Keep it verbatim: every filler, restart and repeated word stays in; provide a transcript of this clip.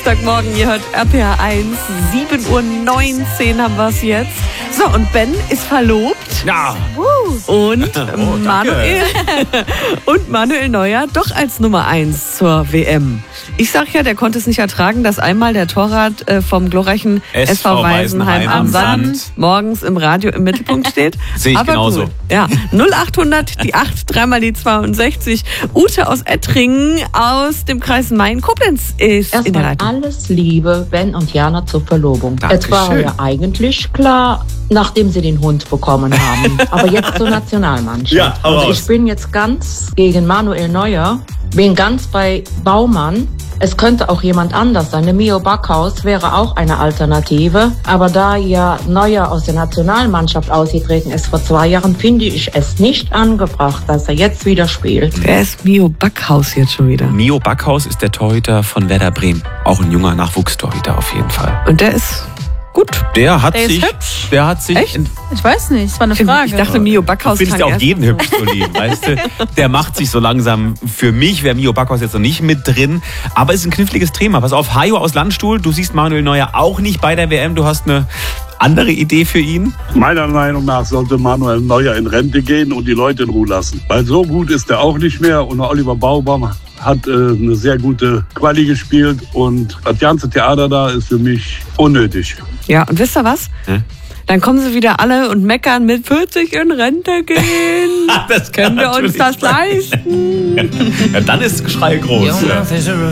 Dienstagmorgen, ihr hört R P R eins, sieben Uhr neunzehn haben wir es jetzt. So, und Ben ist verlobt. Ja. Und Oh, Manuel und Manuel Neuer doch als Nummer eins zur W M. Ich sag ja, der konnte es nicht ertragen, dass einmal der Torwart äh, vom glorreichen S V Weisenheim am Sand morgens im Radio im Mittelpunkt steht. Sehe ich Aber genauso. Gut. Ja, null achthundert, die acht, dreimal die zweiundsechzig. Ute aus Ettringen aus dem Kreis Main-Koblenz ist in der Erstmal Leitung. alles Liebe, Ben und Jana zur Verlobung. Dankeschön. Es war ja eigentlich klar, nachdem sie den Hund bekommen haben. Aber jetzt zur Nationalmannschaft. Ja, hau also raus. ich bin jetzt ganz gegen Manuel Neuer, bin ganz bei Baumann. Es könnte auch jemand anders sein. Der Mio Backhaus wäre auch eine Alternative. Aber da ja Neuer aus der Nationalmannschaft ausgetreten ist vor zwei Jahren, finde ich es nicht angebracht, dass er jetzt wieder spielt. Wer ist Mio Backhaus jetzt schon wieder? Mio Backhaus ist der Torhüter von Werder Bremen. Auch ein junger Nachwuchstorhüter auf jeden Fall. Und der ist gut. Der hat Der ist sich, hübsch. der hat sich, Echt? in- Ich weiß nicht, das war eine Frage. Ich dachte, Mio du Backhaus findest kann ja auch erst- jeden hübsch, so lieb, weißt du? Der macht sich so langsam, für mich wäre Mio Backhaus jetzt noch nicht mit drin, aber es ist ein kniffliges Thema. Pass auf, Hajo aus Landstuhl, du siehst Manuel Neuer auch nicht bei der W M, du hast eine andere Idee für ihn? Meiner Meinung nach sollte Manuel Neuer in Rente gehen und die Leute in Ruhe lassen. Weil so gut ist er auch nicht mehr und Oliver Baumann hat äh, eine sehr gute Quali gespielt und das ganze Theater da ist für mich unnötig. Ja, und wisst ihr was? Hä? Dann kommen sie wieder alle und meckern mit vierzig in Rente gehen. Das kann Können wir uns natürlich das sein. leisten? Ja, dann ist das Geschrei groß. Ja.